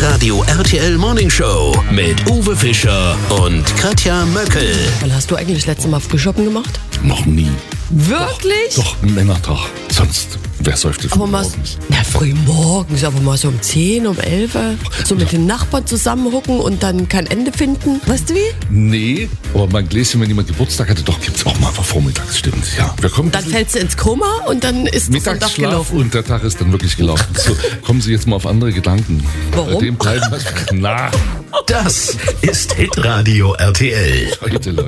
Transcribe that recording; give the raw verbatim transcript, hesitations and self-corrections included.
Hitradio R T L Morning Show mit Uwe Fischer und Katja Möckel. Wann hast du eigentlich das letzte Mal Frühschoppen gemacht? Noch nie. Wirklich? Doch, Männertag. Sonst, wer säuft Aber mal, morgens? na, früh morgens, aber mal so um zehn, um elf, so mit den Nachbarn zusammenhocken und dann kein Ende finden. Weißt du wie? Nee, aber mein Gläschen, wenn jemand Geburtstag hatte, doch, gibt's auch mal vormittags, stimmt. Ja, wir kommen Dann fällst du ins Koma und dann ist das Tag Mittagsschlaf gelaufen. und der Tag ist dann wirklich gelaufen. So, kommen Sie jetzt mal auf andere Gedanken. Warum? Bei dem bleiben wir. Na, Das ist Hitradio R T L. heute, Leute.